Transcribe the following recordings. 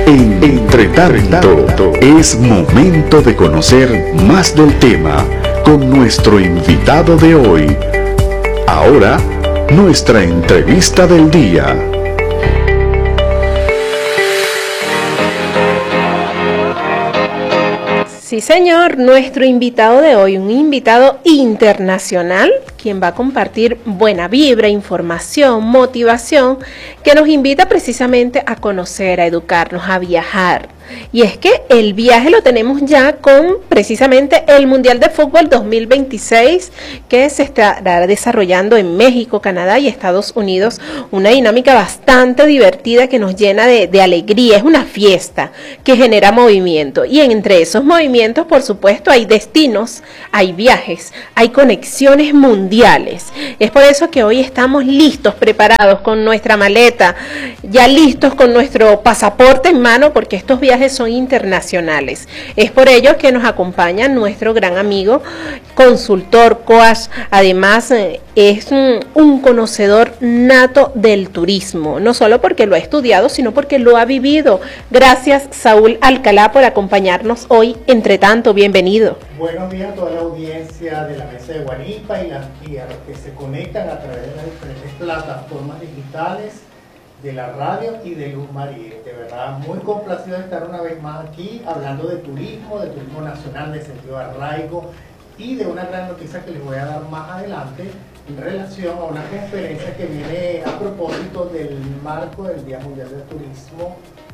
Entre tanto, es momento de conocer más del tema con nuestro invitado de hoy. Ahora, nuestra entrevista del día. Sí, señor, nuestro invitado de hoy, un invitado internacional, quien va a compartir buena vibra, información, motivación, que nos invita precisamente a conocer, a educarnos, a viajar. Y es que el viaje lo tenemos ya con precisamente el Mundial de Fútbol 2026, que se estará desarrollando en México, Canadá y Estados Unidos. Una dinámica bastante divertida que nos llena de alegría. Es una fiesta que genera movimiento. Y entre esos movimientos, por supuesto, hay destinos, hay viajes, hay conexiones mundiales. Es por eso que hoy estamos listos, preparados con nuestra maleta, ya listos con nuestro pasaporte en mano, porque estos viajes son internacionales. Es por ello que nos acompaña nuestro gran amigo, consultor, coach, además es un conocedor nato del turismo, no solo porque lo ha estudiado, sino porque lo ha vivido. Gracias, Saúl Alcalá, por acompañarnos hoy. Entre tanto, bienvenido. Buenos días a toda la audiencia de la Mesa de Guanipa y a los que se conectan a través de las diferentes plataformas digitales de la radio y de Luz María. De verdad, muy complacido de estar una vez más aquí hablando de turismo nacional, de sentido de arraigo y de una gran noticia que les voy a dar más adelante en relación a una conferencia que viene a propósito del marco del Día Mundial del Turismo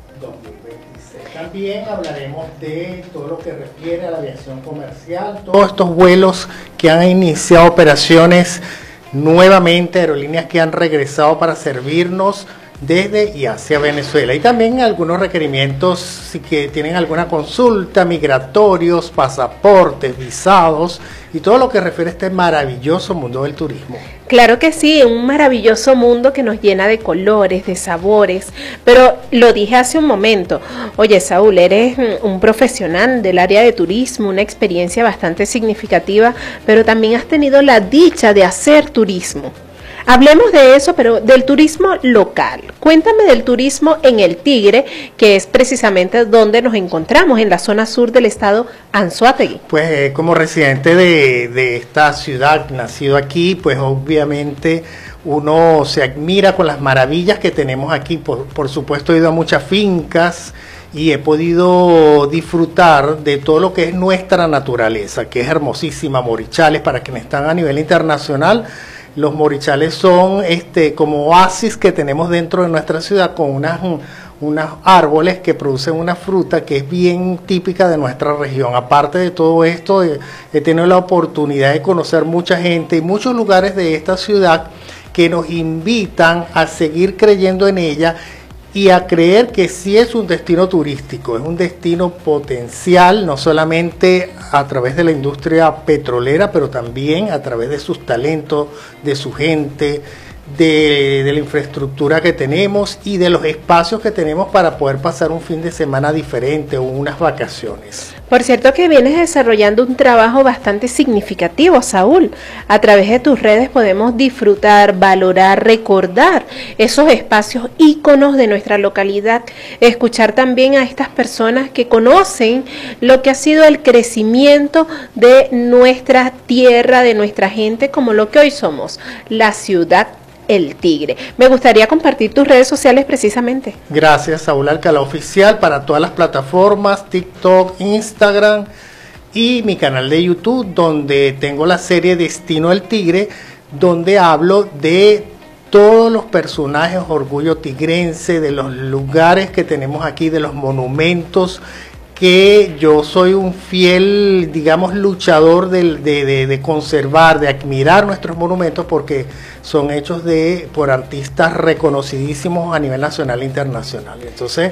2026. También hablaremos de todo lo que refiere a la aviación comercial, todos estos vuelos que han iniciado operaciones nuevamente, aerolíneas que han regresado para servirnos desde y hacia Venezuela, y también algunos requerimientos si que tienen alguna consulta, migratorios, pasaportes, visados y todo lo que refiere a este maravilloso mundo del turismo. Claro que sí, un maravilloso mundo que nos llena de colores, de sabores, pero lo dije hace un momento. Oye, Saúl, eres un profesional del área de turismo, una experiencia bastante significativa, pero también has tenido la dicha de hacer turismo. Hablemos de eso, pero del turismo local. Cuéntame del turismo en El Tigre, que es precisamente donde nos encontramos, en la zona sur del estado Anzoátegui. Pues como residente de esta ciudad, nacido aquí, pues obviamente uno se admira con las maravillas que tenemos aquí. Por supuesto he ido a muchas fincas y he podido disfrutar de todo lo que es nuestra naturaleza, que es hermosísima. Morichales, para quienes están a nivel internacional, los morichales son como oasis que tenemos dentro de nuestra ciudad, con unos árboles que producen una fruta que es bien típica de nuestra región. Aparte de todo esto, he tenido la oportunidad de conocer mucha gente y muchos lugares de esta ciudad que nos invitan a seguir creyendo en ella y a creer que sí es un destino turístico, es un destino potencial, no solamente a través de la industria petrolera, pero también a través de sus talentos, de su gente, de la infraestructura que tenemos y de los espacios que tenemos para poder pasar un fin de semana diferente o unas vacaciones. Por cierto que vienes desarrollando un trabajo bastante significativo, Saúl. A través de tus redes podemos disfrutar, valorar, recordar esos espacios íconos de nuestra localidad, escuchar también a estas personas que conocen lo que ha sido el crecimiento de nuestra tierra, de nuestra gente, como lo que hoy somos, la ciudad El Tigre. Me gustaría compartir tus redes sociales precisamente. Gracias, Saúl Alcalá Oficial, para todas las plataformas, TikTok, Instagram y mi canal de YouTube, donde tengo la serie Destino El Tigre, donde hablo de todos los personajes orgullo tigrense, de los lugares que tenemos aquí, de los monumentos, que yo soy un fiel, digamos, luchador de conservar, de admirar nuestros monumentos, porque son hechos por artistas reconocidísimos a nivel nacional e internacional. Entonces,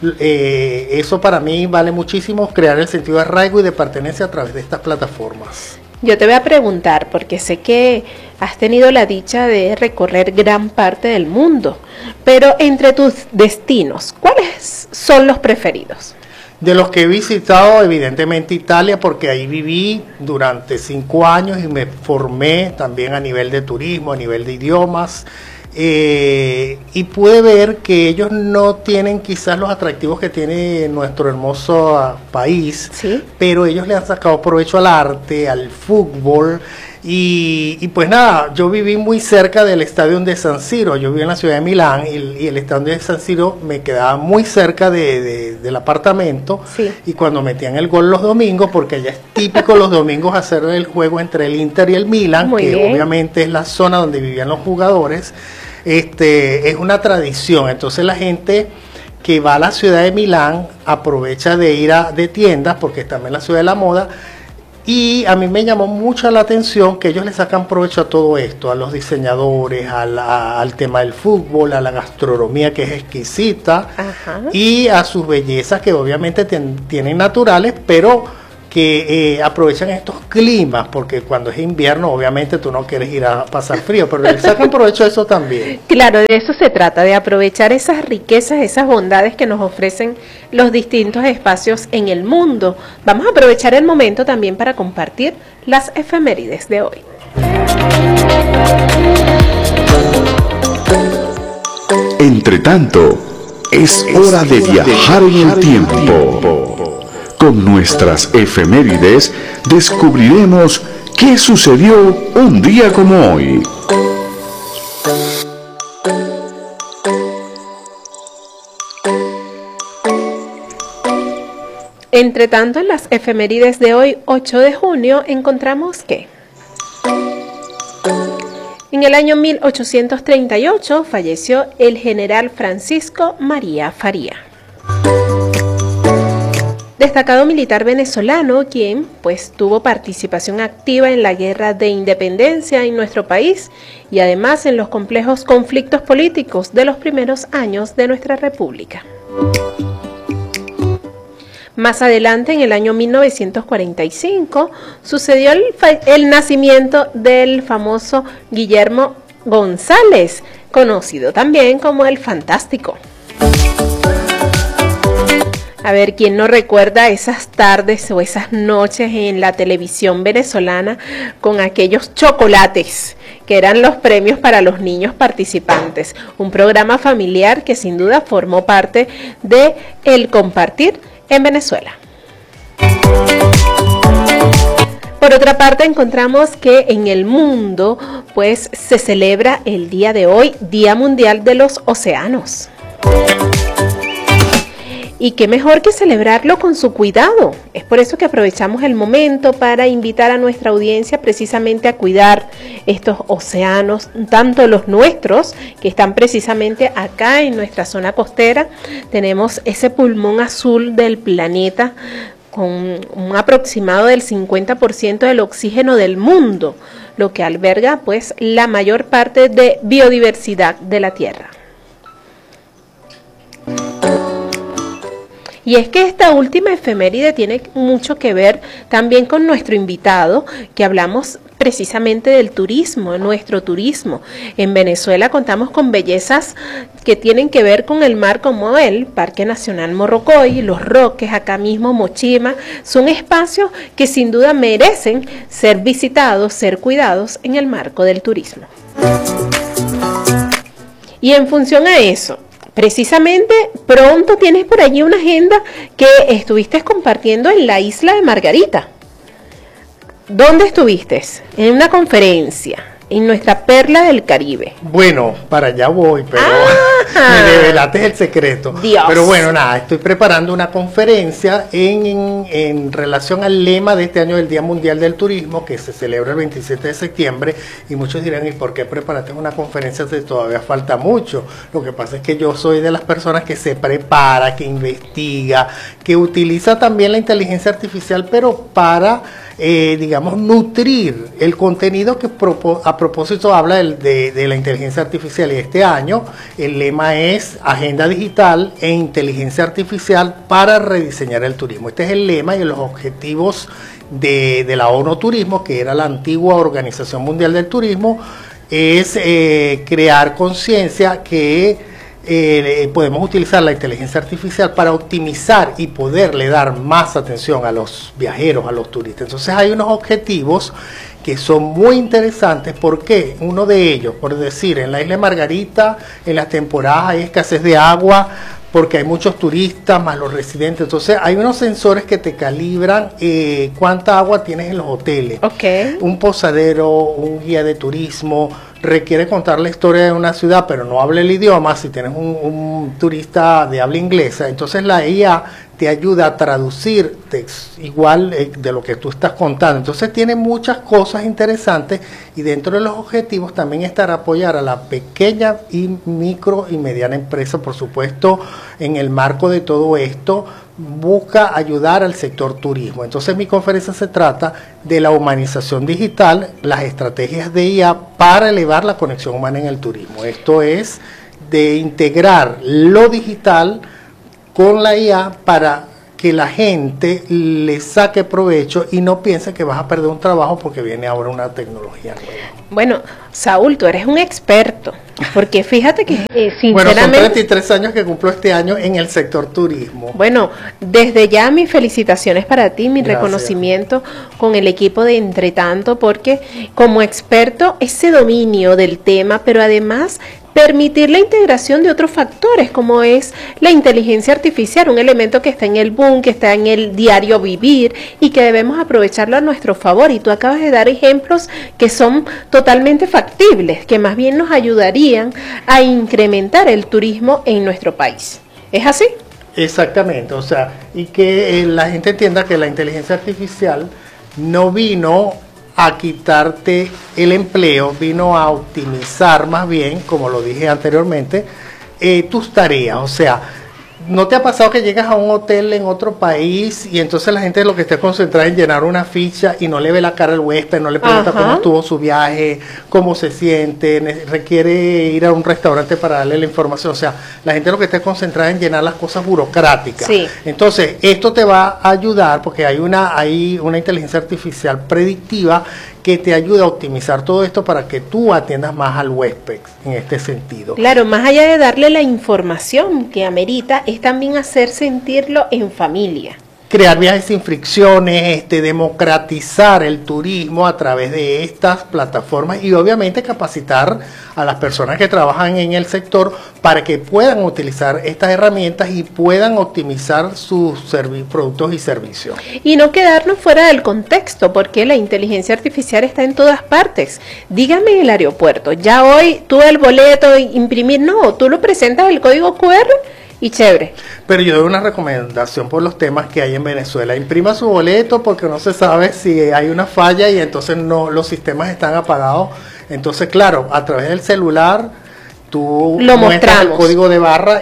eso para mí vale muchísimo, crear el sentido de arraigo y de pertenencia a través de estas plataformas. Yo te voy a preguntar, porque sé que has tenido la dicha de recorrer gran parte del mundo, pero entre tus destinos, ¿cuáles son los preferidos? De los que he visitado, evidentemente Italia, porque ahí viví durante 5 años y me formé también a nivel de turismo, a nivel de idiomas. y pude ver que ellos no tienen quizás los atractivos que tiene nuestro hermoso país, ¿sí? Pero ellos le han sacado provecho al arte, al fútbol. Y pues nada, yo viví muy cerca del estadio de San Siro. Yo viví en la ciudad de Milán y el estadio de San Siro me quedaba muy cerca del apartamento. Sí. Y cuando metían el gol los domingos, porque allá es típico los domingos hacer el juego entre el Inter y el Milan, muy que bien. obviamente es la zona donde vivían los jugadores, es una tradición. Entonces la gente que va a la ciudad de Milán aprovecha de ir de tiendas, porque es también la ciudad de la moda. Y a mí me llamó mucho la atención que ellos le sacan provecho a todo esto, a los diseñadores, al tema del fútbol, a la gastronomía que es exquisita. Ajá. Y a sus bellezas que obviamente tienen naturales, pero que aprovechan estos climas, porque cuando es invierno obviamente tú no quieres ir a pasar frío, pero le sacan provecho de eso también. Claro, de eso se trata, de aprovechar esas riquezas, esas bondades que nos ofrecen los distintos espacios en el mundo. Vamos a aprovechar el momento también para compartir las efemérides de hoy. Entre tanto, es hora de viajar en el tiempo. Con nuestras efemérides descubriremos qué sucedió un día como hoy. Entre tanto, en las efemérides de hoy, 8 de junio, encontramos que en el año 1838 falleció el general Francisco María Faría. Destacado militar venezolano, quien pues tuvo participación activa en la guerra de independencia en nuestro país y además en los complejos conflictos políticos de los primeros años de nuestra república. Más adelante, en el año 1945, sucedió el nacimiento del famoso Guillermo González, conocido también como el Fantástico. A ver, ¿quién no recuerda esas tardes o esas noches en la televisión venezolana con aquellos chocolates que eran los premios para los niños participantes? Un programa familiar que sin duda formó parte de el compartir en Venezuela. Por otra parte, encontramos que en el mundo pues se celebra el día de hoy, Día Mundial de los Océanos. Y qué mejor que celebrarlo con su cuidado. Es por eso que aprovechamos el momento para invitar a nuestra audiencia precisamente a cuidar estos océanos, tanto los nuestros, que están precisamente acá en nuestra zona costera. Tenemos ese pulmón azul del planeta con un aproximado del 50% del oxígeno del mundo, lo que alberga pues la mayor parte de biodiversidad de la Tierra. Y es que esta última efeméride tiene mucho que ver también con nuestro invitado, que hablamos precisamente del turismo, nuestro turismo. En Venezuela contamos con bellezas que tienen que ver con el mar, como el Parque Nacional Morrocoy, Los Roques, acá mismo Mochima. Son espacios que sin duda merecen ser visitados, ser cuidados en el marco del turismo. Y en función a eso, precisamente pronto tienes por allí una agenda que estuviste compartiendo en la isla de Margarita. ¿Dónde estuviste? En una conferencia, en nuestra perla del Caribe. Bueno, para allá voy, pero me develaste el secreto. Dios. Pero bueno, nada, estoy preparando una conferencia en relación al lema de este año del Día Mundial del Turismo, que se celebra el 27 de septiembre, y muchos dirán, ¿y por qué preparaste una conferencia si todavía falta mucho? Lo que pasa es que yo soy de las personas que se prepara, que investiga, que utiliza también la inteligencia artificial, pero para digamos, nutrir el contenido que a propósito habla de la inteligencia artificial. Y este año el lema es Agenda Digital e Inteligencia Artificial para rediseñar el turismo. Este es el lema y los objetivos de la ONU Turismo, que era la antigua Organización Mundial del Turismo, es crear conciencia que podemos utilizar la inteligencia artificial para optimizar y poderle dar más atención a los viajeros, a los turistas. Entonces hay unos objetivos que son muy interesantes. ¿Por qué? Uno de ellos, por decir, en la isla de Margarita, en las temporadas hay escasez de agua, porque hay muchos turistas más los residentes. Entonces hay unos sensores que te calibran cuánta agua tienes en los hoteles. Okay. Un posadero, un guía de turismo requiere contar la historia de una ciudad, pero no habla el idioma. Si tienes un turista de habla inglesa, entonces la IA te ayuda a traducir igual de lo que tú estás contando. Entonces tiene muchas cosas interesantes, y dentro de los objetivos también estará apoyar a la pequeña y micro y mediana empresa. Por supuesto, en el marco de todo esto busca ayudar al sector turismo. Entonces mi conferencia se trata de la humanización digital, las estrategias de IA para elevar la conexión humana en el turismo. Esto es de integrar lo digital con la IA para que la gente le saque provecho y no piense que vas a perder un trabajo porque viene ahora una tecnología nueva. Bueno, Saúl, tú eres un experto, porque fíjate que sinceramente... Bueno, son 33 años que cumplo este año en el sector turismo. Bueno, desde ya mis felicitaciones para ti, mi Gracias. reconocimiento con el equipo de Entretanto, porque como experto ese dominio del tema, pero además permitir la integración de otros factores como es la inteligencia artificial, un elemento que está en el boom, que está en el diario vivir y que debemos aprovecharlo a nuestro favor. Y tú acabas de dar ejemplos que son totalmente factibles, que más bien nos ayudarían a incrementar el turismo en nuestro país. ¿Es así? Exactamente, o sea, y que la gente entienda que la inteligencia artificial no vino a quitarte el empleo, vino a optimizar más bien, como lo dije anteriormente, tus tareas. O sea, ¿no te ha pasado que llegas a un hotel en otro país y entonces la gente lo que está concentrada en llenar una ficha y no le ve la cara al huésped, no le pregunta cómo estuvo su viaje, cómo se siente, requiere ir a un restaurante para darle la información? O sea, la gente lo que está concentrada en llenar las cosas burocráticas. Sí. Entonces, esto te va a ayudar porque hay una inteligencia artificial predictiva que te ayuda a optimizar todo esto para que tú atiendas más al huésped en este sentido. Claro, más allá de darle la información que amerita, es también hacer sentirlo en familia. Crear viajes sin fricciones, democratizar el turismo a través de estas plataformas y obviamente capacitar a las personas que trabajan en el sector para que puedan utilizar estas herramientas y puedan optimizar sus productos y servicios. Y no quedarnos fuera del contexto, porque la inteligencia artificial está en todas partes. Dígame en el aeropuerto, ya hoy tuve el boleto, imprimir, no, tú lo presentas el código QR y chévere. Pero yo doy una recomendación por los temas que hay en Venezuela. Imprima su boleto porque no se sabe si hay una falla y entonces no, los sistemas están apagados. Entonces, claro, a través del celular tú lo muestras el mostramos. código de barra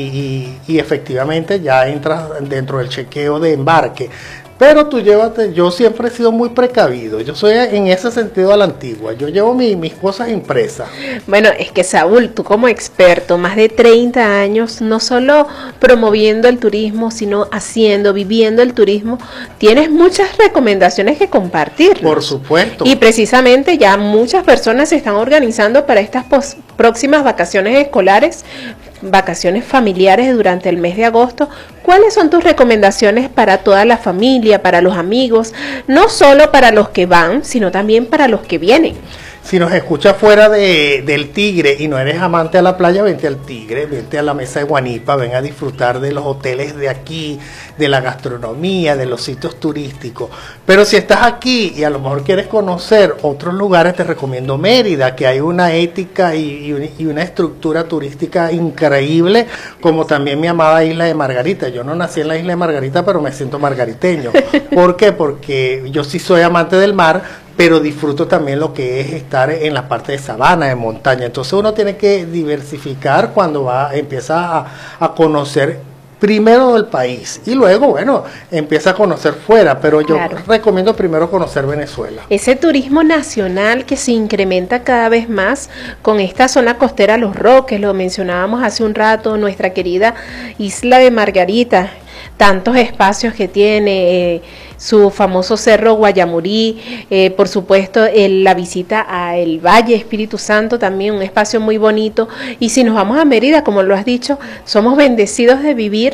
y efectivamente ya entras dentro del chequeo de embarque. Pero tú llévate, yo siempre he sido muy precavido, yo soy en ese sentido a la antigua, yo llevo mis cosas impresas. Bueno, es que Saúl, tú como experto, más de 30 años, no solo promoviendo el turismo, sino haciendo, viviendo el turismo, tienes muchas recomendaciones que compartir. Por supuesto. Y precisamente ya muchas personas se están organizando para estas próximas vacaciones escolares, vacaciones familiares durante el mes de agosto. ¿Cuáles son tus recomendaciones para toda la familia, para los amigos, no solo para los que van, sino también para los que vienen? Si nos escuchas fuera del Tigre y no eres amante a la playa, vente al Tigre, vente a la Mesa de Guanipa, ven a disfrutar de los hoteles de aquí, de la gastronomía, de los sitios turísticos. Pero si estás aquí y a lo mejor quieres conocer otros lugares, te recomiendo Mérida, que hay una ética y una estructura turística increíble, como también mi amada isla de Margarita. Yo no nací en la isla de Margarita, pero me siento margariteño. ¿Por qué? Porque yo sí soy amante del mar, pero disfruto también lo que es estar en la parte de sabana, de montaña. Entonces uno tiene que diversificar cuando empieza a conocer primero del país y luego, bueno, empieza a conocer fuera, pero yo recomiendo primero conocer Venezuela. Ese turismo nacional que se incrementa cada vez más con esta zona costera Los Roques, lo mencionábamos hace un rato, nuestra querida isla de Margarita, tantos espacios que tiene, su famoso cerro Guayamurí, por supuesto la visita al Valle Espíritu Santo, también un espacio muy bonito. Y si nos vamos a Mérida, como lo has dicho, somos bendecidos de vivir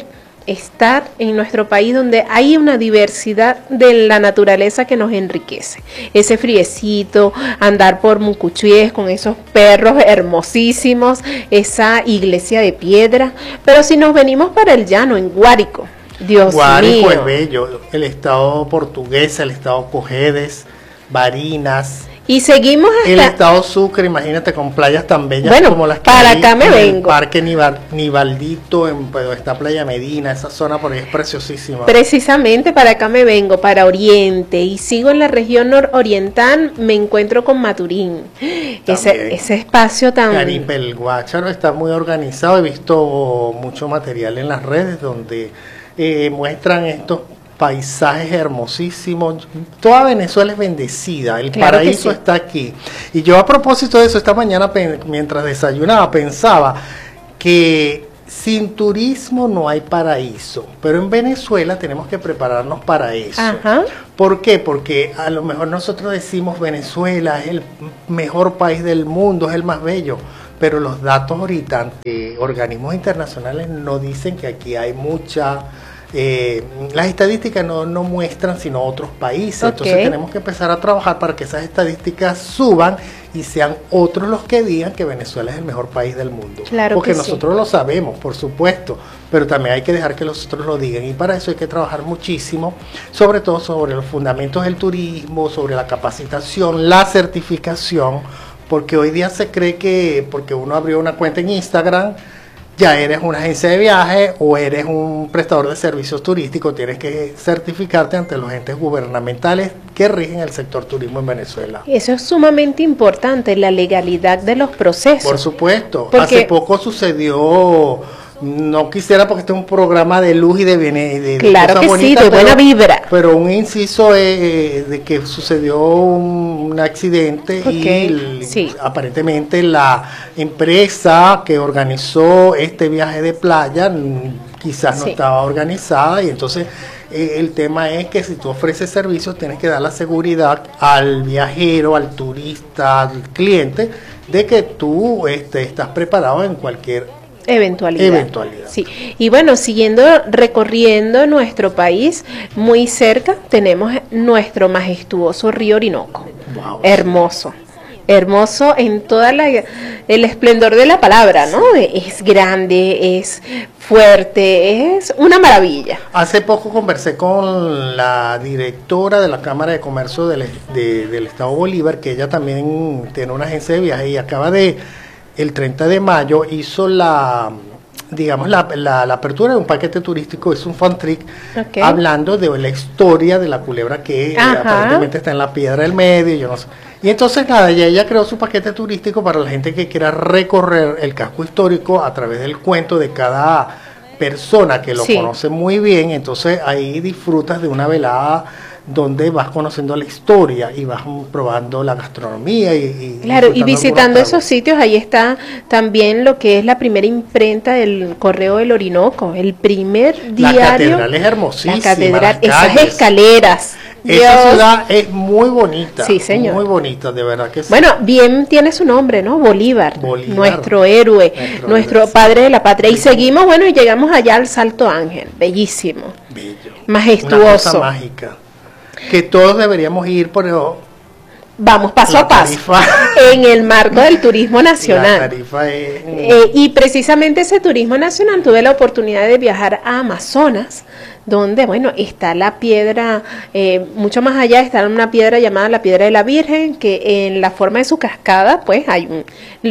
estar en nuestro país donde hay una diversidad de la naturaleza que nos enriquece. Ese friecito, andar por Mucuchíes con esos perros hermosísimos, esa iglesia de piedra. Pero si nos venimos para el llano, en Guárico, Dios Guárico mío. es bello, el estado Portuguesa, el estado Cojedes, Barinas. Y seguimos hasta El estado Sucre, imagínate, con playas tan bellas Bueno, como las que para hay acá me en el vengo. Parque Nibaldito, pues, está Playa Medina, esa zona por ahí es preciosísima. Precisamente para acá me vengo, para Oriente, y sigo en la región nororiental, me encuentro con Maturín. Ese espacio tan... Caripe, el Guácharo está muy organizado, he visto mucho material en las redes donde muestran estos paisajes hermosísimos. Toda Venezuela es bendecida, el Claro que paraíso sí. está aquí. Y yo a propósito de eso, esta mañana mientras desayunaba pensaba que sin turismo no hay paraíso, pero en Venezuela tenemos que prepararnos para eso. Ajá. ¿Por qué? Porque a lo mejor nosotros decimos Venezuela es el mejor país del mundo, es el más bello, pero los datos ahorita, organismos internacionales nos dicen que aquí hay mucha... las estadísticas no muestran sino otros países, entonces tenemos que empezar a trabajar para que esas estadísticas suban y sean otros los que digan que Venezuela es el mejor país del mundo. Claro, porque que nosotros lo sabemos, por supuesto, pero también hay que dejar que los otros lo digan, y para eso hay que trabajar muchísimo, sobre todo sobre los fundamentos del turismo, sobre la capacitación, la certificación, porque hoy día se cree que porque uno abrió una cuenta en Instagram ya eres una agencia de viaje o eres un prestador de servicios turísticos, tienes que certificarte ante los entes gubernamentales que rigen el sector turismo en Venezuela. Eso es sumamente importante, la legalidad de los procesos. Por supuesto, Porque... hace poco sucedió, no quisiera porque este es un programa de luz y de claro cosas que bonitas, sí, de buena vibra. Pero un inciso de que sucedió un accidente y sí. Aparentemente la empresa que organizó este viaje de playa quizás no estaba organizada, y entonces el tema es que si tú ofreces servicios tienes que dar la seguridad al viajero, al turista, al cliente, de que tú estás preparado en cualquier eventualidad. Sí. Y bueno, siguiendo recorriendo nuestro país, muy cerca tenemos nuestro majestuoso río Orinoco. Wow, hermoso. Sí. Hermoso en toda el esplendor de la palabra, ¿no? Es grande, es fuerte, es una maravilla. Hace poco conversé con la directora de la Cámara de Comercio del Estado Bolívar, que ella también tiene una agencia de viajes y acaba de, el 30 de mayo, hizo la apertura de un paquete turístico, es un fun trick, hablando de la historia de la culebra que aparentemente está en la Piedra del Medio, yo no sé. Y entonces nada, ella creó su paquete turístico para la gente que quiera recorrer el casco histórico a través del cuento de cada persona que lo conoce muy bien. Entonces ahí disfrutas de una velada donde vas conociendo la historia y vas probando la gastronomía claro, y visitando esos sitios. Ahí está también lo que es la primera imprenta del Correo del Orinoco, el primer diario. La catedral es hermosísima, la catedral, esas escaleras. Esa ciudad es muy bonita. Sí, señor. Muy bonita, de verdad que sí. Bueno, bien tiene su nombre, ¿no? Bolívar. Nuestro héroe, nuestro padre de la patria. Y seguimos, bueno, y llegamos allá al Salto Ángel, bellísimo. Bello. Majestuoso. Una cosa mágica. Que todos deberíamos ir, pero vamos paso a paso en el marco del turismo nacional. La tarifa es... y precisamente ese turismo nacional, tuve la oportunidad de viajar a Amazonas, donde, bueno, está la piedra, mucho más allá está una piedra llamada la Piedra de la Virgen, que en la forma de su cascada, pues hay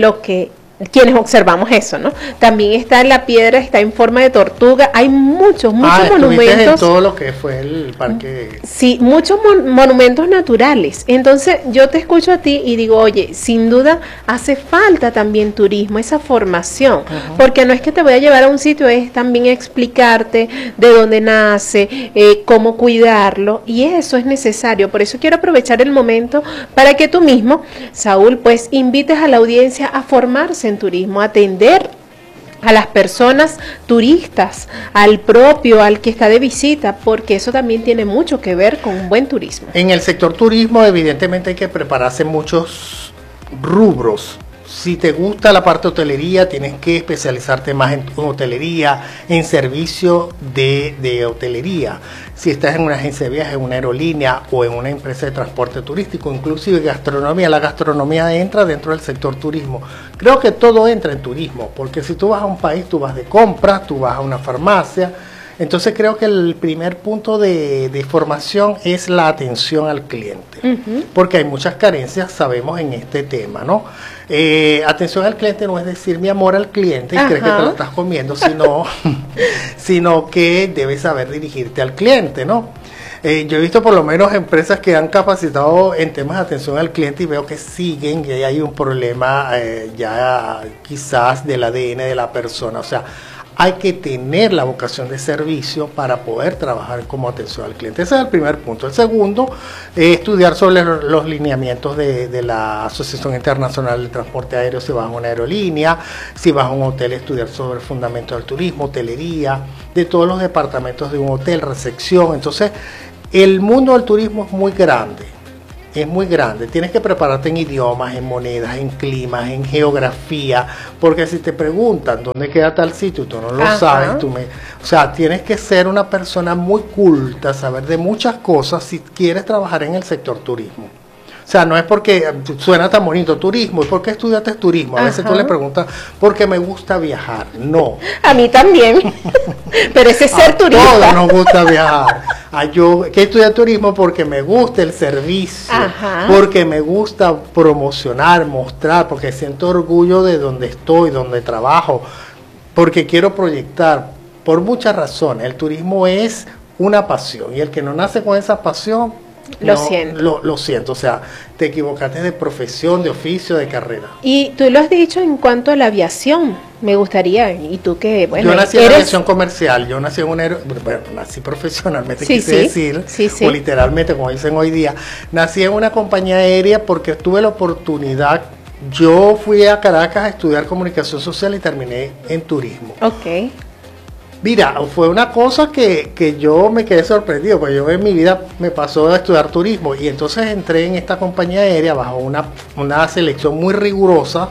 quienes observamos eso, ¿no? También está en la piedra, está en forma de tortuga, hay muchos monumentos. En todo lo que fue el parque. Sí, muchos monumentos naturales. Entonces yo te escucho a ti y digo, oye, sin duda hace falta también turismo, esa formación, porque no es que te voy a llevar a un sitio, es también explicarte de dónde nace, cómo cuidarlo, y eso es necesario. Por eso quiero aprovechar el momento para que tú mismo, Saúl, pues invites a la audiencia a formarse en turismo, atender a las personas turistas, al que está de visita, porque eso también tiene mucho que ver con un buen turismo. En el sector turismo evidentemente hay que prepararse muchos rubros, Si te gusta la parte de hotelería, tienes que especializarte más en hotelería, en servicio de hotelería. Si estás en una agencia de viajes, en una aerolínea o en una empresa de transporte turístico, inclusive gastronomía, la gastronomía entra dentro del sector turismo. Creo que todo entra en turismo, porque si tú vas a un país, tú vas de compras, tú vas a una farmacia. Entonces creo que el primer punto de formación es la atención al cliente, porque hay muchas carencias, sabemos, en este tema, ¿no? Atención al cliente no es decir mi amor al cliente y crees que te lo estás comiendo, sino que debes saber dirigirte al cliente, ¿no? Yo he visto por lo menos empresas que han capacitado en temas de atención al cliente y veo que siguen, que hay un problema ya quizás del ADN de la persona, o sea, hay que tener la vocación de servicio para poder trabajar como atención al cliente. Ese es el primer punto. El segundo, estudiar sobre los lineamientos de la Asociación Internacional de Transporte Aéreo, si vas a una aerolínea, si vas a un hotel, estudiar sobre el fundamento del turismo, hotelería, de todos los departamentos de un hotel, recepción. Entonces, el mundo del turismo es muy grande. Es muy grande, tienes que prepararte en idiomas, en monedas, en climas, en geografía, porque si te preguntan dónde queda tal sitio, tú no lo sabes, o sea, tienes que ser una persona muy culta, saber de muchas cosas si quieres trabajar en el sector turismo. O sea, no es porque suena tan bonito turismo, ¿por qué estudiaste turismo? A veces tú le preguntas, porque me gusta viajar. No. A mí también, pero ese es ser turista. A todos nos gusta viajar. Yo que estudié turismo porque me gusta el servicio, porque me gusta promocionar, mostrar, porque siento orgullo de donde estoy, donde trabajo, porque quiero proyectar, por muchas razones. El turismo es una pasión y el que no nace con esa pasión, lo siento. Lo siento, o sea, te equivocaste de profesión, de oficio, de carrera. Y tú lo has dicho en cuanto a la aviación, me gustaría, y tú que, bueno, yo nací en la aviación comercial, yo nací en bueno, nací profesionalmente, decir, o literalmente, como dicen hoy día, nací en una compañía aérea porque tuve la oportunidad. Yo fui a Caracas a estudiar comunicación social y terminé en turismo. Ok. Mira, fue una cosa que yo me quedé sorprendido, porque yo en mi vida me pasó a estudiar turismo y entonces entré en esta compañía aérea bajo una selección muy rigurosa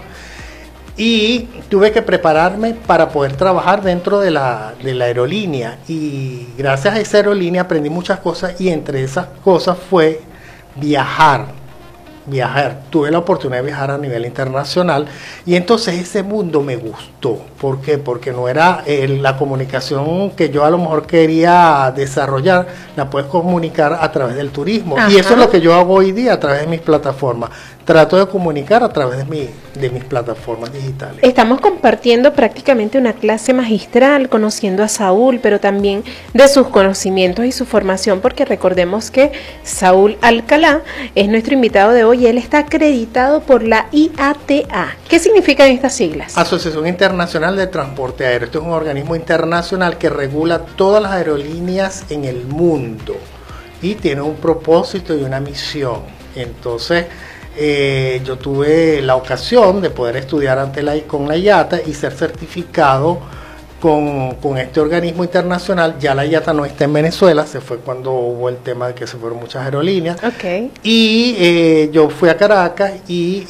y tuve que prepararme para poder trabajar dentro de la aerolínea y gracias a esa aerolínea aprendí muchas cosas y entre esas cosas fue viajar. Tuve la oportunidad de viajar a nivel internacional y entonces ese mundo me gustó. ¿Por qué? Porque no era la comunicación que yo a lo mejor quería desarrollar, la puedes comunicar a través del turismo. Y eso es lo que yo hago hoy día a través de mis plataformas. Trato de comunicar a través de mis plataformas digitales. Estamos compartiendo prácticamente una clase magistral, conociendo a Saúl, pero también de sus conocimientos y su formación, porque recordemos que Saúl Alcalá es nuestro invitado de hoy y él está acreditado por la IATA. ¿Qué significan estas siglas? Asociación Internacional de Transporte Aéreo. Este es un organismo internacional que regula todas las aerolíneas en el mundo y tiene un propósito y una misión. Entonces, yo tuve la ocasión de poder estudiar con la IATA y ser certificado con este organismo internacional. Ya la IATA no está en Venezuela, se fue cuando hubo el tema de que se fueron muchas aerolíneas. Y yo fui a Caracas y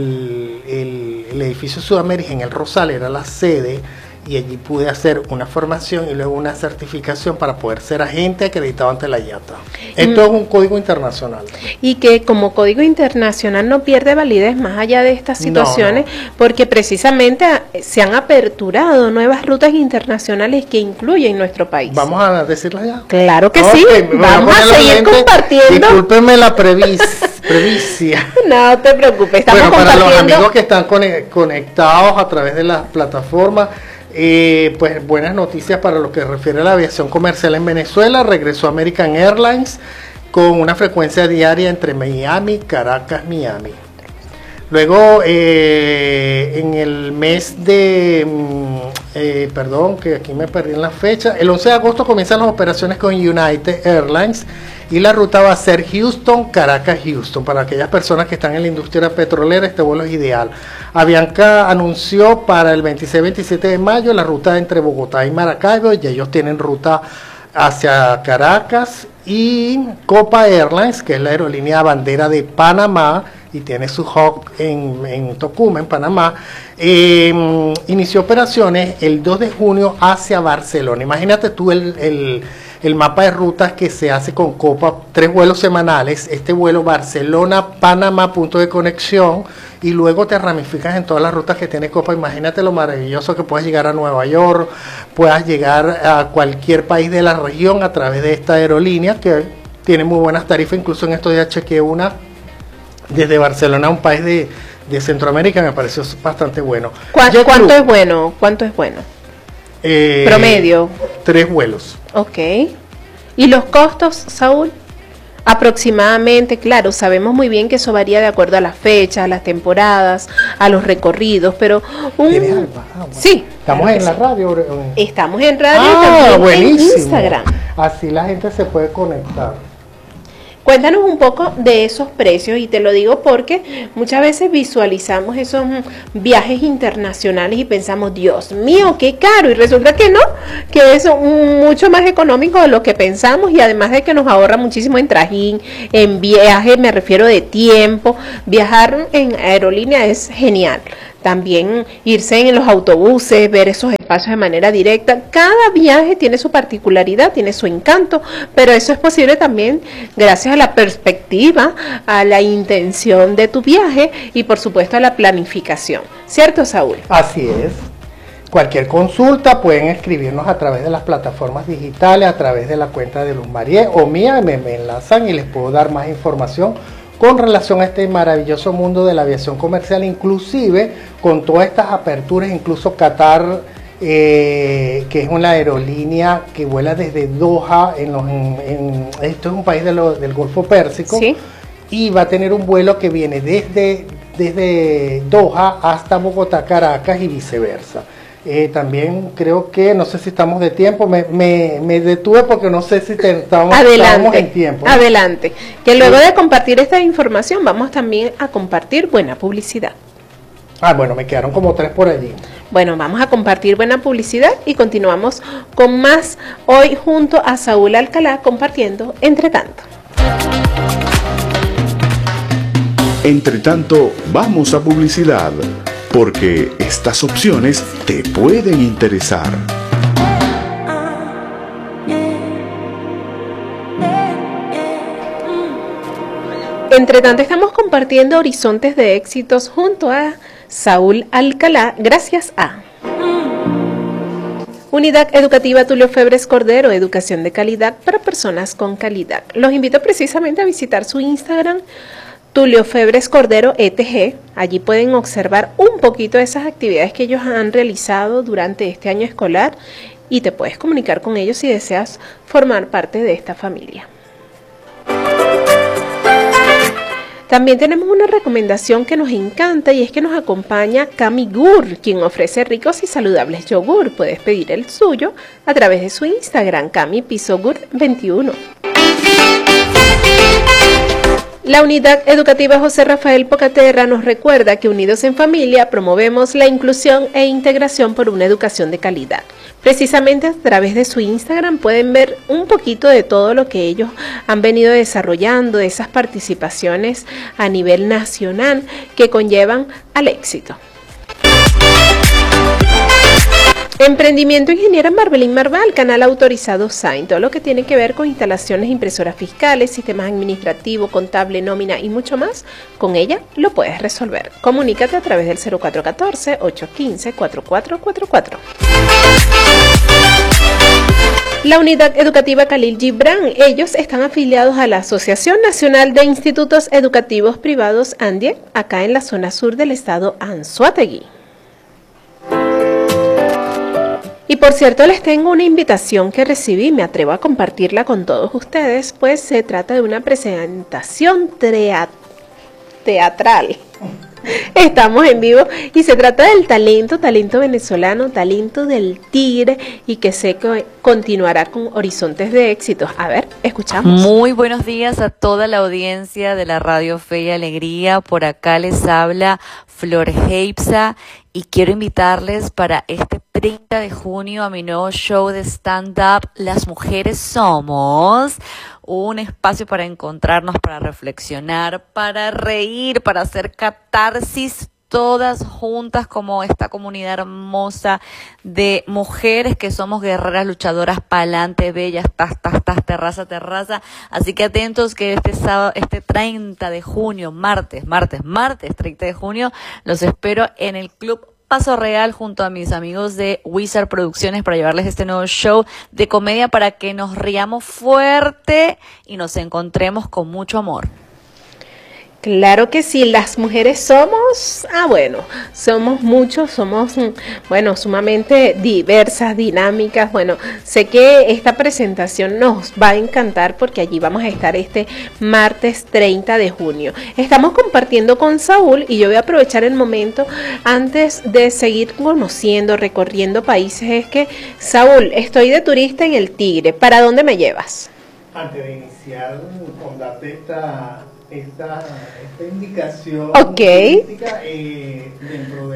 el edificio Sudamérica en el Rosal era la sede y allí pude hacer una formación y luego una certificación para poder ser agente acreditado ante la IATA. Esto es un código internacional. Y que como código internacional no pierde validez más allá de estas situaciones, porque precisamente se han aperturado nuevas rutas internacionales que incluyen nuestro país. ¿Vamos a decirlas ya? Claro que sí, vamos a seguir compartiendo. Discúlpenme la previsia. No te preocupes, estamos compartiendo. Para los amigos que están conectados a través de las plataformas, pues buenas noticias para lo que refiere a la aviación comercial en Venezuela. Regresó American Airlines con una frecuencia diaria entre Miami, Caracas, Miami. Luego, en el mes de, perdón, que aquí me perdí en la fecha, el 11 de agosto comienzan las operaciones con United Airlines y la ruta va a ser Houston, Caracas, Houston. Para aquellas personas que están en la industria petrolera, este vuelo es ideal. Avianca anunció para el 26-27 de mayo la ruta entre Bogotá y Maracaibo, y ellos tienen ruta hacia Caracas, y Copa Airlines, que es la aerolínea bandera de Panamá, y tiene su hub en Tocumen, Panamá, inició operaciones el 2 de junio hacia Barcelona. Imagínate tú el mapa de rutas que se hace con Copa, 3 vuelos semanales, este vuelo Barcelona-Panamá, punto de conexión, y luego te ramificas en todas las rutas que tiene Copa. Imagínate lo maravilloso que puedas llegar a Nueva York, puedas llegar a cualquier país de la región a través de esta aerolínea que tiene muy buenas tarifas. Incluso en estos días chequeé una desde Barcelona, un país de Centroamérica, me pareció bastante bueno. ¿Cuánto es bueno? ¿Cuánto es bueno? Promedio. 3 vuelos. Ok. ¿Y los costos, Saúl? Aproximadamente, claro, sabemos muy bien que eso varía de acuerdo a las fechas, a las temporadas, a los recorridos, pero ¿Tienes algo? Bueno. Sí. ¿Estamos en la radio? Estamos en radio y también buenísimo. en Instagram. Así la gente se puede conectar. Cuéntanos un poco de esos precios, y te lo digo porque muchas veces visualizamos esos viajes internacionales y pensamos, Dios mío, qué caro, y resulta que no, que es mucho más económico de lo que pensamos, y además de que nos ahorra muchísimo en trajín, en viaje, me refiero de tiempo. Viajar en aerolínea es genial. También irse en los autobuses, ver esos espacios de manera directa. Cada viaje tiene su particularidad, tiene su encanto, pero eso es posible también gracias a la perspectiva, a la intención de tu viaje y por supuesto a la planificación. ¿Cierto, Saúl? Así es. Cualquier consulta pueden escribirnos a través de las plataformas digitales, a través de la cuenta de Luz María o mía, me enlazan y les puedo dar más información con relación a este maravilloso mundo de la aviación comercial, inclusive con todas estas aperturas, incluso Qatar, que es una aerolínea que vuela desde Doha, esto es un país del Golfo Pérsico, ¿sí? Y va a tener un vuelo que viene desde Doha hasta Bogotá, Caracas y viceversa. También creo que, no sé si estamos de tiempo, me detuve porque no sé si estamos en tiempo. Adelante, que luego de compartir esta información vamos también a compartir buena publicidad. Bueno, me quedaron como 3 por allí. Bueno, vamos a compartir buena publicidad y continuamos con más hoy junto a Saúl Alcalá compartiendo Entre Tanto. Entre tanto, vamos a publicidad, porque estas opciones te pueden interesar. Entre tanto, estamos compartiendo horizontes de éxitos junto a Saúl Alcalá, gracias a Unidad Educativa Tulio Febres Cordero, educación de calidad para personas con calidad. Los invito precisamente a visitar su Instagram, Tulio Febres Cordero ETG. Allí pueden observar un poquito de esas actividades que ellos han realizado durante este año escolar y te puedes comunicar con ellos si deseas formar parte de esta familia. También tenemos una recomendación que nos encanta y es que nos acompaña Cami Gur, quien ofrece ricos y saludables yogur. Puedes pedir el suyo a través de su Instagram, Cami_Gur21. La Unidad Educativa José Rafael Pocaterra nos recuerda que unidos en familia promovemos la inclusión e integración por una educación de calidad. Precisamente a través de su Instagram pueden ver un poquito de todo lo que ellos han venido desarrollando, de esas participaciones a nivel nacional que conllevan al éxito. Emprendimiento Ingeniera Marbelín Marval, canal autorizado SAIN, todo lo que tiene que ver con instalaciones, impresoras fiscales, sistemas administrativos, contable, nómina y mucho más, con ella lo puedes resolver. Comunícate a través del 0414-815-4444. La Unidad Educativa Khalil Gibran, ellos están afiliados a la Asociación Nacional de Institutos Educativos Privados ANDIE, acá en la zona sur del estado Anzoátegui. Y por cierto, les tengo una invitación que recibí, me atrevo a compartirla con todos ustedes, pues se trata de una presentación teatral. Estamos en vivo y se trata del talento venezolano, talento del Tigre, y que sé que continuará con horizontes de éxitos. A ver, escuchamos. Muy buenos días a toda la audiencia de la Radio Fe y Alegría. Por acá les habla Flor Heipsa y quiero invitarles para este 30 de junio a mi nuevo show de stand-up Las Mujeres Somos. Un espacio para encontrarnos, para reflexionar, para reír, para hacer catarsis todas juntas como esta comunidad hermosa de mujeres que somos guerreras, luchadoras, pa'lante, bellas, terraza. Así que atentos que este sábado, este 30 de junio, martes 30 de junio, los espero en el Club Paso Real junto a mis amigos de Wizard Producciones para llevarles este nuevo show de comedia para que nos riamos fuerte y nos encontremos con mucho amor. Claro que sí, las mujeres somos, somos muchos, somos, sumamente diversas, dinámicas. Bueno, sé que esta presentación nos va a encantar porque allí vamos a estar este martes 30 de junio. Estamos compartiendo con Saúl y yo voy a aprovechar el momento antes de seguir conociendo, recorriendo países. Es que, Saúl, estoy de turista en el Tigre, ¿para dónde me llevas? Antes de iniciar, con darte esta indicación turística, dentro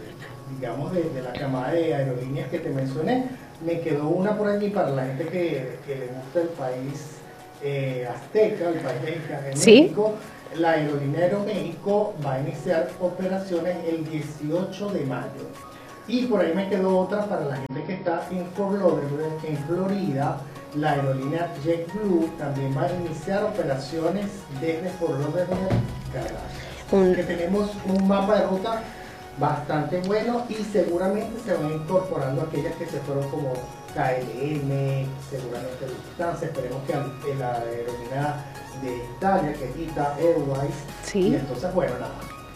de la camada de aerolíneas que te mencioné, me quedó una por allí para la gente que le gusta el país azteca, el país de ¿Sí? México. La aerolínea Aeroméxico va a iniciar operaciones el 18 de mayo. Y por ahí me quedó otra para la gente que está en Florida. La aerolínea JetBlue también va a iniciar operaciones desde Fort Lauderdale, Caracas. Que tenemos un mapa de ruta bastante bueno y seguramente se van incorporando aquellas que se fueron como KLM, seguramente Lufthansa. Esperemos que la aerolínea de Italia, que es Ita Airways. Sí. Y entonces, bueno, nada.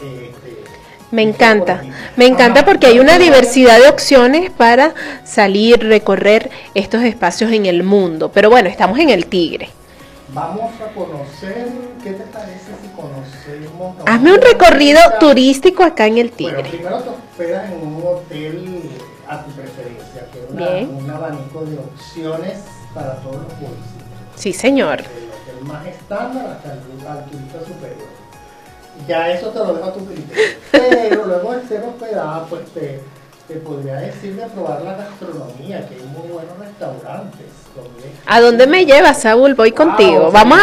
Me encanta porque hay una diversidad de opciones para salir, recorrer estos espacios en el mundo. Pero bueno, estamos en el Tigre. Vamos a conocer, ¿qué te parece si conocemos? Hazme un recorrido turístico acá en el Tigre. Bueno, primero te hospedas en un hotel a tu preferencia, que es un abanico de opciones para todos los bolsillos. Sí, señor. Desde el hotel más estándar hasta al turista superior. Ya eso te lo dejo a tu criterio. Pero luego de ser hospedada, pues te podría decir de probar la gastronomía, que hay muy buenos restaurantes. ¿A dónde me llevas, Saúl? Voy contigo. Vamos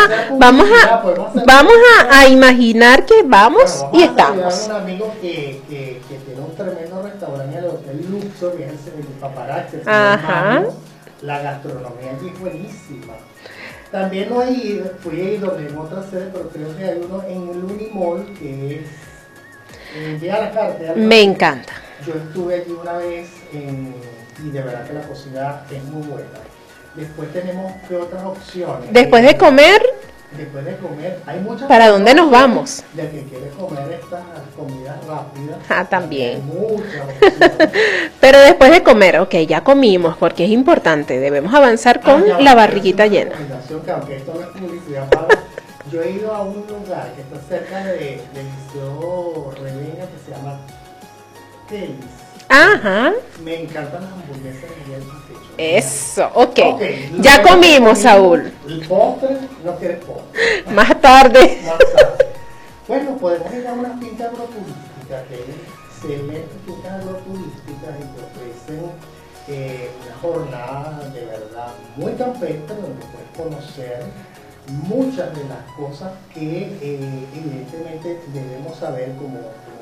a imaginar que vamos y estamos. Un amigo que tiene un tremendo restaurante en el Hotel Luxor, que es el Paparazzi. Ajá. La gastronomía allí es buenísima. También fui ahí donde en otra sede, pero creo que hay uno en el Unimall, que es en Guadalajara. Me encanta. Yo estuve allí una vez y de verdad que la cocina es muy buena. Después tenemos, ¿qué otras opciones? Después de comer, hay muchas. ¿Para dónde nos vamos? De que quiere comer estas comidas rápidas. También. Hay muchas opciones. Pero después de comer, ok, ya comimos, porque es importante, debemos avanzar con la barriguita llena. Que aunque esto no es publicidad paga, yo he ido a un lugar que está cerca del Liceo Rebeña que se llama Kelly's. Ajá. Me encantan las hamburguesas de hielo. Eso, ok. Ya comimos, Saúl. El postre, no quieres postre. Más tarde. Bueno, podemos ir a una finca agroturística, que es excelente finca agroturística y te ofrecen una jornada de verdad muy campestre donde puedes conocer muchas de las cosas que evidentemente debemos saber cómo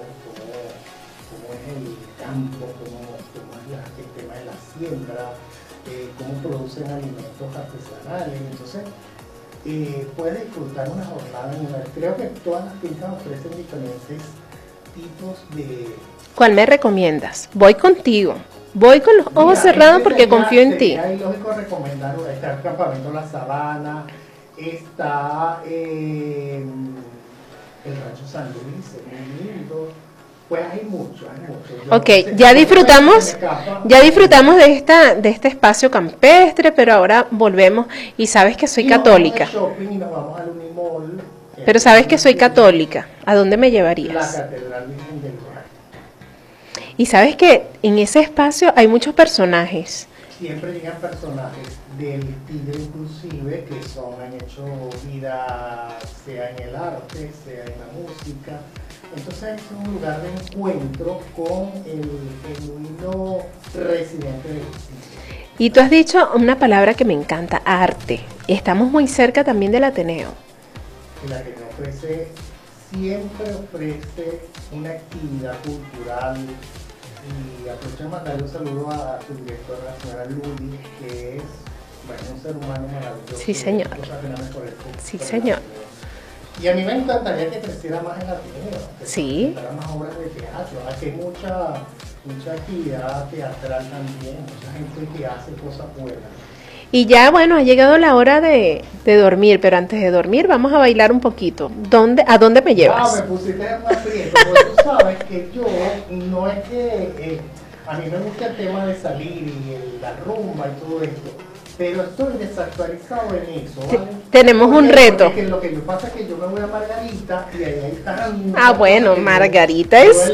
es el campo, cómo es el tema de la siembra, cómo producen alimentos artesanales. Entonces, puedes disfrutar una jornada en una. Creo que todas las fincas ofrecen diferentes tipos de. ¿Cuál me recomiendas? Voy contigo. Voy con los ojos cerrados porque confío en ti. Es lógico recomendar, está el campamento La Sabana, está el Rancho San Luis, es muy lindo. Pues hay mucho. Ok, ya disfrutamos de este espacio campestre, pero ahora volvemos y sabes que soy católica. Pero sabes que soy católica. ¿A dónde me llevarías? La Catedral Virgen del Mar. Y sabes que en ese espacio hay muchos personajes. Siempre llegan personajes del Tigre inclusive que han hecho vida, sea en el arte, sea en la música. Entonces es un lugar de encuentro con el genuino residente del sitio. Y tú has dicho una palabra que me encanta, arte. Estamos muy cerca también del Ateneo. El Ateneo siempre ofrece una actividad cultural. Y aprovecho de mandarle un saludo a su directora, la señora Luli, que es un ser humano maravilloso. Sí, señor. Sí, señor. Y a mí me encantaría que creciera más el Ateneo, que sí. se más obras de teatro. Aquí hay mucha actividad teatral también, mucha gente que hace cosas buenas. Y ya, bueno, ha llegado la hora de dormir, pero antes de dormir vamos a bailar un poquito. ¿A dónde me llevas? Me pusiste en un aprieto, porque tú sabes que yo, no es que a mí me gusta el tema de salir y la rumba y todo esto, pero estoy desactualizado en eso, ¿vale? Tenemos un reto. Porque lo que pasa es que yo me voy a Margarita y ahí están... bueno, Margarita es...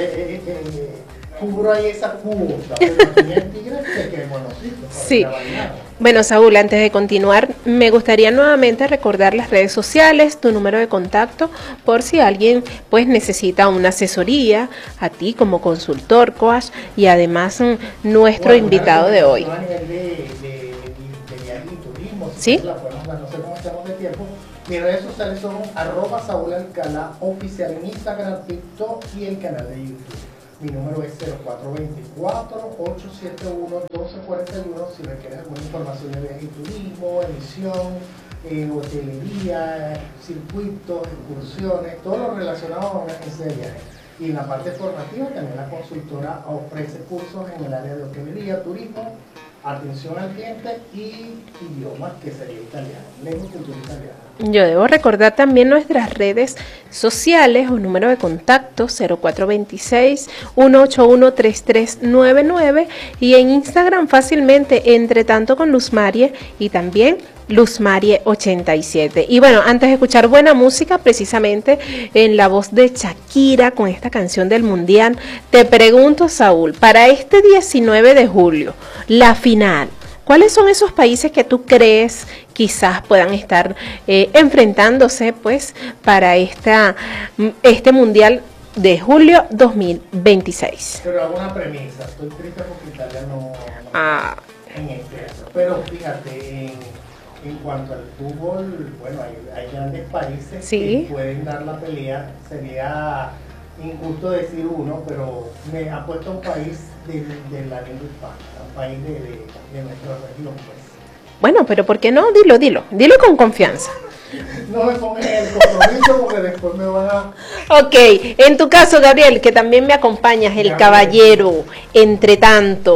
cubro ahí esa cuota, pero aquí en Tigre que es buenosito. Sí. Bueno, Saúl, antes de continuar, me gustaría nuevamente recordar las redes sociales, tu número de contacto, por si alguien pues necesita una asesoría, a ti como consultor, coach, y además nuestro invitado de hoy. A nivel de viaje y turismo, ¿sí? No sé cómo estamos de tiempo. Mis redes sociales son @Saúl Alcalá oficial en Instagram, TikTok y el canal de YouTube. Mi número es 0424-871-1241 si requieres alguna información de viaje y turismo, emisión, hotelería, circuitos, excursiones, todo lo relacionado a una agencia de viaje. Y en la parte formativa también la consultora ofrece cursos en el área de hotelería, turismo, atención al cliente y idiomas, que sería italiano, lengua y cultura italiana. Yo debo recordar también nuestras redes sociales o número de contacto 0426-181-3399 y en Instagram fácilmente Entre Tanto con Luz Marie y también Luz Marie 87. Y bueno, antes de escuchar buena música, precisamente en la voz de Shakira con esta canción del Mundial, te pregunto, Saúl, para este 19 de julio, la final, ¿cuáles son esos países que tú crees quizás puedan estar enfrentándose pues para este Mundial de julio 2026? Pero hago una premisa, estoy triste porque Italia no en este caso. Pero fíjate, en cuanto al fútbol, bueno, hay grandes países ¿sí? que pueden dar la pelea. Sería injusto decir uno, pero me apuesto a un país de la lengua hispana, un país de nuestra región, pues. Bueno, pero ¿por qué no? Dilo con confianza. No me pongas en el compromiso porque después me van a... Ok, en tu caso, Gabriel, que también me acompañas, el Gabriel. Caballero, Entre Tanto.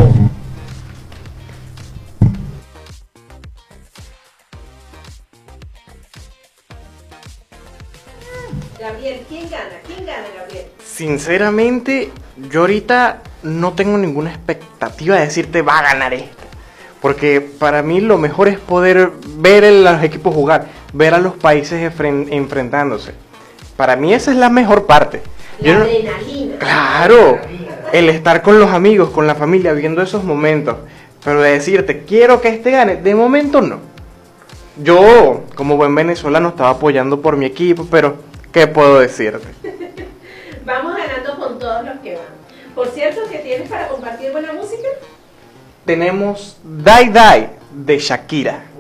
Gabriel, ¿quién gana? ¿Quién gana, Gabriel? Sinceramente, yo ahorita no tengo ninguna expectativa de decirte va a ganar esto. Porque para mí lo mejor es poder ver a los equipos jugar, ver a los países enfrentándose. Para mí esa es la mejor parte. La adrenalina. Claro, el estar con los amigos, con la familia, viendo esos momentos. Pero de decirte, quiero que este gane, de momento no. Yo, como buen venezolano, estaba apoyando por mi equipo, pero ¿qué puedo decirte? Vamos ganando con todos los que van. Por cierto, ¿qué tienes para compartir buena música? Tenemos Die Die de Shakira.